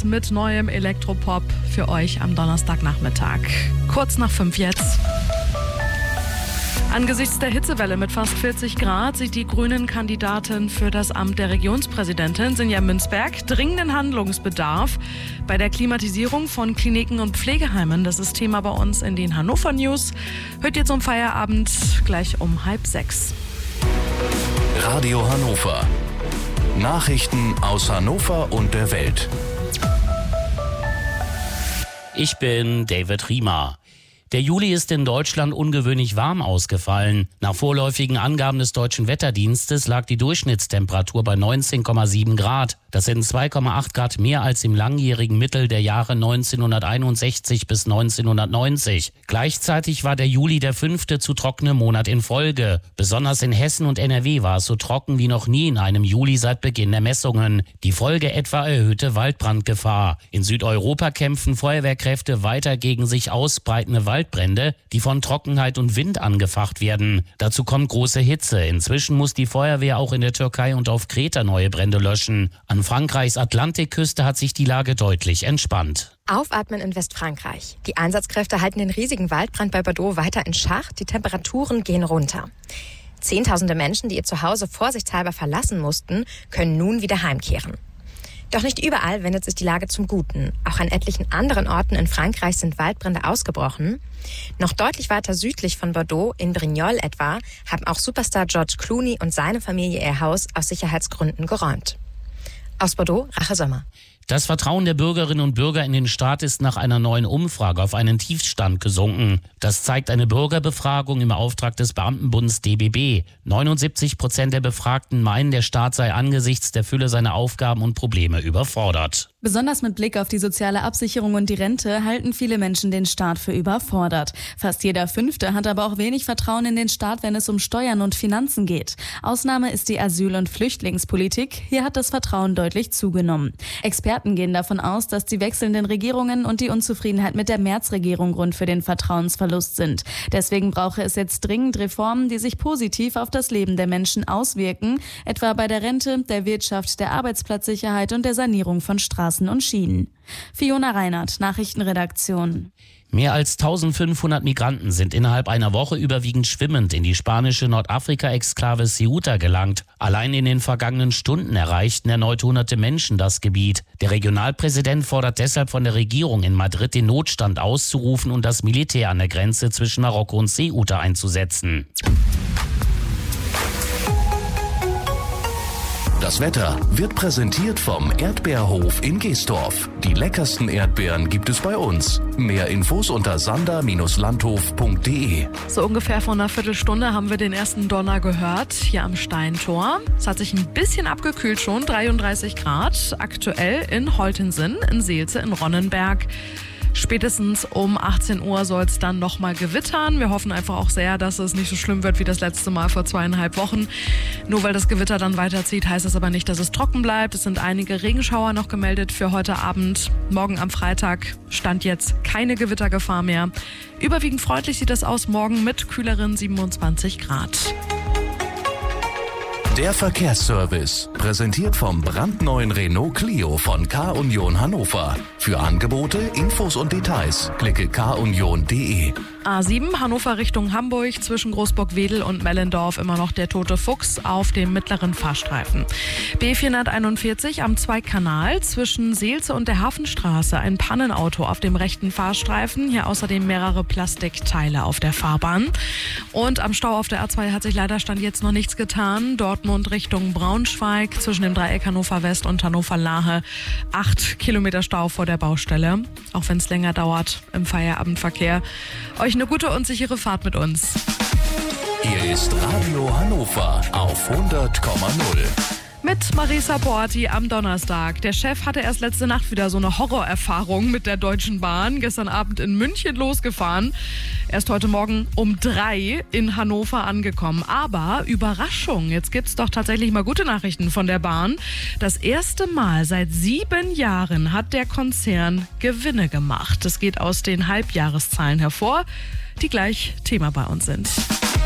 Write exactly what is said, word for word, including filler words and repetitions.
Mix mit neuem Elektropop für euch am Donnerstagnachmittag. Kurz nach fünf jetzt. Angesichts der Hitzewelle mit fast vierzig Grad sieht die Grünen-Kandidatin für das Amt der Regionspräsidentin Sinja Münzberg dringenden Handlungsbedarf bei der Klimatisierung von Kliniken und Pflegeheimen. Das ist Thema bei uns in den Hannover News. Hört ihr zum Feierabend gleich um halb sechs. Radio Hannover. Nachrichten aus Hannover und der Welt. Ich bin David Riemer. Der Juli ist in Deutschland ungewöhnlich warm ausgefallen. Nach vorläufigen Angaben des Deutschen Wetterdienstes lag die Durchschnittstemperatur bei neunzehn Komma sieben Grad. Das sind zwei Komma acht Grad mehr als im langjährigen Mittel der Jahre neunzehnhunderteinundsechzig bis neunzehnhundertneunzig. Gleichzeitig war der Juli der fünfte zu trockene Monat in Folge. Besonders in Hessen und N R W war es so trocken wie noch nie in einem Juli seit Beginn der Messungen. Die Folge etwa erhöhte Waldbrandgefahr. In Südeuropa kämpfen Feuerwehrkräfte weiter gegen sich ausbreitende Waldbrände. Waldbrände, die von Trockenheit und Wind angefacht werden. Dazu kommt große Hitze. Inzwischen muss die Feuerwehr auch in der Türkei und auf Kreta neue Brände löschen. An Frankreichs Atlantikküste hat sich die Lage deutlich entspannt. Aufatmen in Westfrankreich. Die Einsatzkräfte halten den riesigen Waldbrand bei Bordeaux weiter in Schach. Die Temperaturen gehen runter. Zehntausende Menschen, die ihr Zuhause vorsichtshalber verlassen mussten, können nun wieder heimkehren. Doch nicht überall wendet sich die Lage zum Guten. Auch an etlichen anderen Orten in Frankreich sind Waldbrände ausgebrochen. Noch deutlich weiter südlich von Bordeaux, in Brignoles etwa, haben auch Superstar George Clooney und seine Familie ihr Haus aus Sicherheitsgründen geräumt. Aus Bordeaux, Rache Sommer. Das Vertrauen der Bürgerinnen und Bürger in den Staat ist nach einer neuen Umfrage auf einen Tiefstand gesunken. Das zeigt eine Bürgerbefragung im Auftrag des Beamtenbunds D B B. neunundsiebzig Prozent der Befragten meinen, der Staat sei angesichts der Fülle seiner Aufgaben und Probleme überfordert. Besonders mit Blick auf die soziale Absicherung und die Rente halten viele Menschen den Staat für überfordert. Fast jeder Fünfte hat aber auch wenig Vertrauen in den Staat, wenn es um Steuern und Finanzen geht. Ausnahme ist die Asyl- und Flüchtlingspolitik. Hier hat das Vertrauen deutlich zugenommen. Experten gehen davon aus, dass die wechselnden Regierungen und die Unzufriedenheit mit der Merz-Regierung Grund für den Vertrauensverlust sind. Deswegen brauche es jetzt dringend Reformen, die sich positiv auf das Leben der Menschen auswirken, etwa bei der Rente, der Wirtschaft, der Arbeitsplatzsicherheit und der Sanierung von Straßen und Schienen. Fiona Reinhardt, Nachrichtenredaktion. Mehr als eintausendfünfhundert Migranten sind innerhalb einer Woche überwiegend schwimmend in die spanische Nordafrika-Exklave Ceuta gelangt. Allein in den vergangenen Stunden erreichten erneut hunderte Menschen das Gebiet. Der Regionalpräsident fordert deshalb von der Regierung in Madrid, den Notstand auszurufen und das Militär an der Grenze zwischen Marokko und Ceuta einzusetzen. Das Wetter wird präsentiert vom Erdbeerhof in Geestorf. Die leckersten Erdbeeren gibt es bei uns. Mehr Infos unter sander Bindestrich landhof Punkt de. So ungefähr vor einer Viertelstunde haben wir den ersten Donner gehört, hier am Steintor. Es hat sich ein bisschen abgekühlt schon, dreiunddreißig Grad. Aktuell in Holtensen, in Seelze, in Ronnenberg. Spätestens um achtzehn Uhr soll es dann nochmal gewittern. Wir hoffen einfach auch sehr, dass es nicht so schlimm wird wie das letzte Mal vor zweieinhalb Wochen. Nur weil das Gewitter dann weiterzieht, heißt es aber nicht, dass es trocken bleibt. Es sind einige Regenschauer noch gemeldet für heute Abend. Morgen am Freitag stand jetzt keine Gewittergefahr mehr. Überwiegend freundlich sieht es aus, morgen mit kühleren siebenundzwanzig Grad. Der Verkehrsservice, präsentiert vom brandneuen Renault Clio von K-Union Hannover. Für Angebote, Infos und Details klicke k union punkt de. A sieben, Hannover Richtung Hamburg, zwischen Großburg-Wedel und Mellendorf immer noch der tote Fuchs auf dem mittleren Fahrstreifen. B vierhunderteinundvierzig am Zweigkanal zwischen Seelze und der Hafenstraße. Ein Pannenauto auf dem rechten Fahrstreifen. Hier außerdem mehrere Plastikteile auf der Fahrbahn. Und am Stau auf der A zwei hat sich leider Stand jetzt noch nichts getan. Dortmund Richtung Braunschweig zwischen dem Dreieck Hannover West und Hannover Lahe. Acht Kilometer Stau vor der Baustelle. Auch wenn es länger dauert im Feierabendverkehr. Euch eine gute und sichere Fahrt mit uns. Hier ist Radio Hannover auf hundert Komma null. Mit Marisa Porti am Donnerstag. Der Chef hatte erst letzte Nacht wieder so eine Horrorerfahrung mit der Deutschen Bahn. Gestern Abend in München losgefahren. Erst heute Morgen um drei in Hannover angekommen. Aber Überraschung, jetzt gibt's doch tatsächlich mal gute Nachrichten von der Bahn. Das erste Mal seit sieben Jahren hat der Konzern Gewinne gemacht. Das geht aus den Halbjahreszahlen hervor, die gleich Thema bei uns sind.